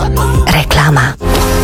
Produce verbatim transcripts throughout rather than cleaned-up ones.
Reklama.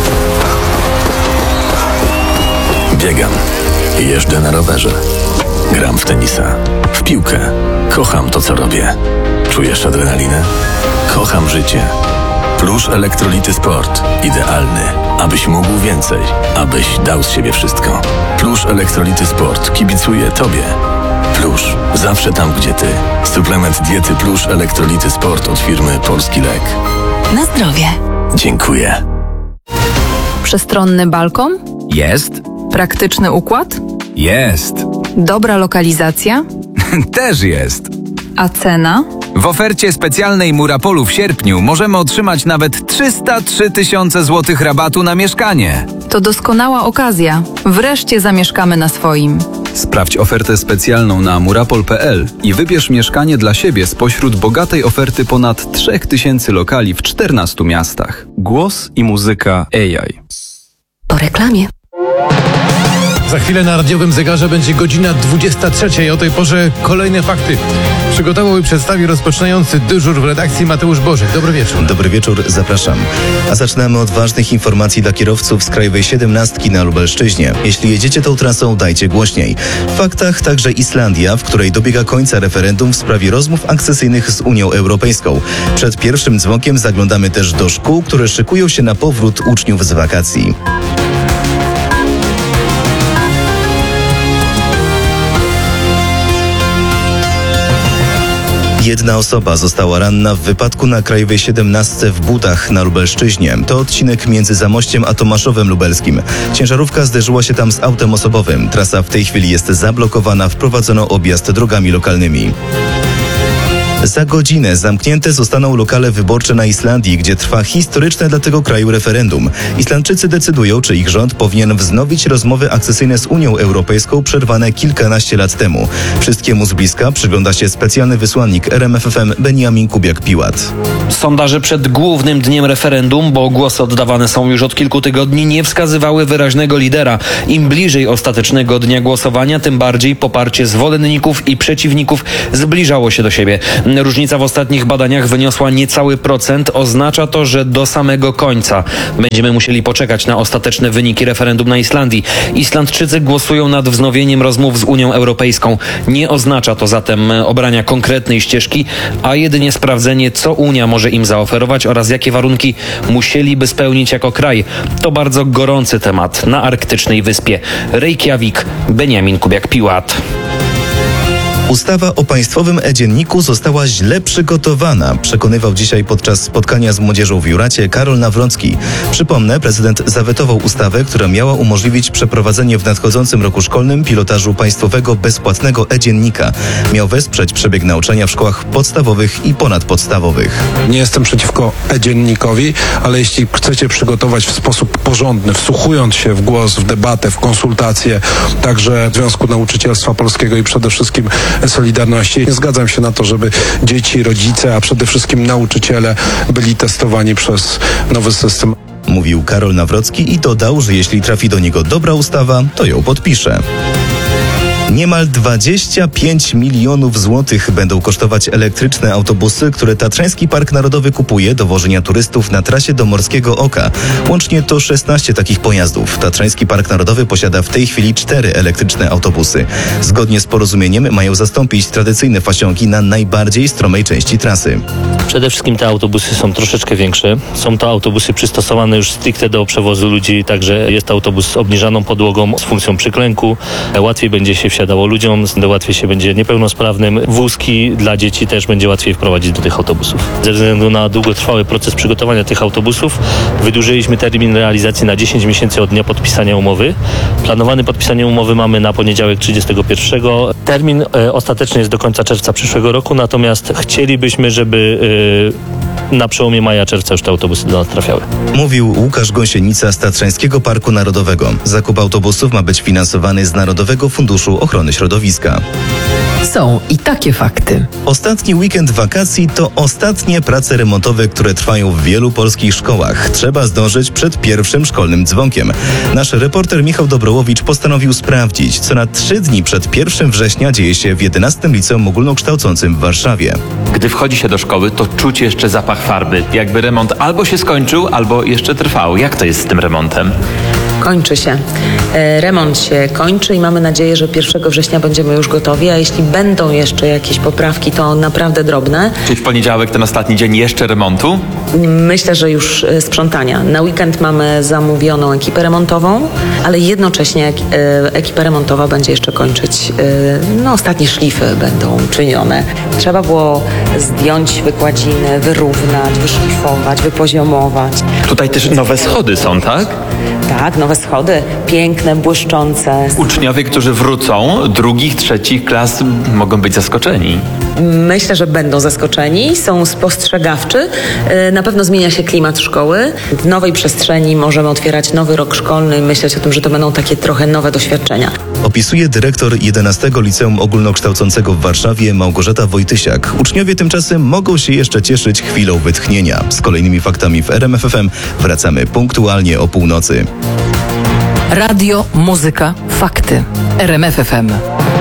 Biegam. Jeżdżę na rowerze. Gram w tenisa. W piłkę. Kocham to, co robię. Czujesz adrenalinę? Kocham życie. Plusz Elektrolity Sport. Idealny, abyś mógł więcej. Abyś dał z siebie wszystko. Plusz Elektrolity Sport kibicuje Tobie. Plusz. Zawsze tam, gdzie Ty. Suplement diety Plusz Elektrolity Sport od firmy Polski Lek. Na zdrowie. Dziękuję. Przestronny balkon? Jest. Praktyczny układ? Jest. Dobra lokalizacja? Też jest. A cena? W ofercie specjalnej Murapolu w sierpniu możemy otrzymać nawet trzysta trzy tysiące złotych rabatu na mieszkanie. To doskonała okazja. Wreszcie zamieszkamy na swoim. Sprawdź ofertę specjalną na murapol kropka p l i wybierz mieszkanie dla siebie spośród bogatej oferty ponad trzech tysięcy lokali w czternastu miastach. Głos i muzyka A I. Po reklamie. Za chwilę na radiowym zegarze będzie godzina dwudziesta trzecia i o tej porze kolejne fakty. Przygotował i przedstawi rozpoczynający dyżur w redakcji Mateusz Bożek. Dobry wieczór. Dobry wieczór, zapraszam. A zaczynamy od ważnych informacji dla kierowców z krajowej siedemnastki na Lubelszczyźnie. Jeśli jedziecie tą trasą, dajcie głośniej. W faktach także Islandia, w której dobiega końca referendum w sprawie rozmów akcesyjnych z Unią Europejską. Przed pierwszym dzwonkiem zaglądamy też do szkół, które szykują się na powrót uczniów z wakacji. Jedna osoba została ranna w wypadku na krajowej siedemnastce w Butach na Lubelszczyźnie. To odcinek między Zamościem a Tomaszowem Lubelskim. Ciężarówka zderzyła się tam z autem osobowym. Trasa w tej chwili jest zablokowana, wprowadzono objazd drogami lokalnymi. Za godzinę zamknięte zostaną lokale wyborcze na Islandii, gdzie trwa historyczne dla tego kraju referendum. Islandczycy decydują, czy ich rząd powinien wznowić rozmowy akcesyjne z Unią Europejską przerwane kilkanaście lat temu. Wszystkiemu z bliska przygląda się specjalny wysłannik R M F F M Beniamin Kubiak-Piłat. Sondaże przed głównym dniem referendum, bo głosy oddawane są już od kilku tygodni, nie wskazywały wyraźnego lidera. Im bliżej ostatecznego dnia głosowania, tym bardziej poparcie zwolenników i przeciwników zbliżało się do siebie. Różnica w ostatnich badaniach wyniosła niecały procent. Oznacza to, że do samego końca będziemy musieli poczekać na ostateczne wyniki referendum na Islandii. Islandczycy głosują nad wznowieniem rozmów z Unią Europejską. Nie oznacza to zatem obrania konkretnej ścieżki, a jedynie sprawdzenie, co Unia może im zaoferować oraz jakie warunki musieliby spełnić jako kraj. To bardzo gorący temat na arktycznej wyspie. Reykjavik, Beniamin Kubiak-Piłat. Ustawa o państwowym e-dzienniku została źle przygotowana, przekonywał dzisiaj podczas spotkania z młodzieżą w Juracie Karol Nawrocki. Przypomnę, prezydent zawetował ustawę, która miała umożliwić przeprowadzenie w nadchodzącym roku szkolnym pilotażu państwowego bezpłatnego e-dziennika. Miał wesprzeć przebieg nauczania w szkołach podstawowych i ponadpodstawowych. Nie jestem przeciwko e-dziennikowi, ale jeśli chcecie przygotować w sposób porządny, wsłuchując się w głos, w debatę, w konsultacje, także Związku Nauczycielstwa Polskiego i przede wszystkim Solidarności. Nie zgadzam się na to, żeby dzieci, rodzice, a przede wszystkim nauczyciele byli testowani przez nowy system. Mówił Karol Nawrocki i dodał, że jeśli trafi do niego dobra ustawa, to ją podpisze. Niemal dwadzieścia pięć milionów złotych będą kosztować elektryczne autobusy, które Tatrzański Park Narodowy kupuje do wożenia turystów na trasie do Morskiego Oka. Łącznie to szesnaście takich pojazdów. Tatrzański Park Narodowy posiada w tej chwili cztery elektryczne autobusy. Zgodnie z porozumieniem mają zastąpić tradycyjne pasiągi na najbardziej stromej części trasy. Przede wszystkim te autobusy są troszeczkę większe. Są to autobusy przystosowane już stricte do przewozu ludzi, także jest to autobus z obniżaną podłogą, z funkcją przyklęku. Łatwiej będzie się wsiadało ludziom, łatwiej się będzie niepełnosprawnym. Wózki dla dzieci też będzie łatwiej wprowadzić do tych autobusów. Ze względu na długotrwały proces przygotowania tych autobusów wydłużyliśmy termin realizacji na dziesięć miesięcy od dnia podpisania umowy. Planowane podpisanie umowy mamy na poniedziałek trzydziestego pierwszego. Termin e, ostateczny jest do końca czerwca przyszłego roku, natomiast chcielibyśmy, żeby e, na przełomie maja-czerwca już te autobusy do nas trafiały. Mówił Łukasz Gąsienica z Tatrzańskiego Parku Narodowego. Zakup autobusów ma być finansowany z Narodowego Funduszu Ochrony Środowiska. Są i takie fakty. Ostatni weekend wakacji to ostatnie prace remontowe, które trwają w wielu polskich szkołach. Trzeba zdążyć przed pierwszym szkolnym dzwonkiem. Nasz reporter Michał Dobrołowicz postanowił sprawdzić, co na trzy dni przed pierwszym września dzieje się w jedenastym Liceum Ogólnokształcącym w Warszawie. Gdy wchodzi się do szkoły, to czuć jeszcze zapach zapach farby. Jakby remont albo się skończył, albo jeszcze trwał. Jak to jest z tym remontem? Kończy się. E, Remont się kończy i mamy nadzieję, że pierwszego września będziemy już gotowi, a jeśli będą jeszcze jakieś poprawki, to naprawdę drobne. Czyli w poniedziałek, ten ostatni dzień jeszcze remontu? Myślę, że już e, sprzątania. Na weekend mamy zamówioną ekipę remontową, ale jednocześnie ek- e, ekipa remontowa będzie jeszcze kończyć, e, no ostatnie szlify będą czynione. Trzeba było zdjąć wykładziny, wyrównać, wyszlifować, wypoziomować. Tutaj też nowe schody są, tak? Tak, nowe schody, piękne, błyszczące. Uczniowie, którzy wrócą, drugich, trzecich klas, mogą być zaskoczeni. Myślę, że będą zaskoczeni, są spostrzegawczy. Yy, Na pewno zmienia się klimat szkoły. W nowej przestrzeni możemy otwierać nowy rok szkolny i myśleć o tym, że to będą takie trochę nowe doświadczenia. Opisuje dyrektor jedenastego Liceum Ogólnokształcącego w Warszawie Małgorzata Wojtysiak. Uczniowie tymczasem mogą się jeszcze cieszyć chwilą wytchnienia. Z kolejnymi faktami w R M F F M wracamy punktualnie o północy. Radio, muzyka, fakty. R M F F M.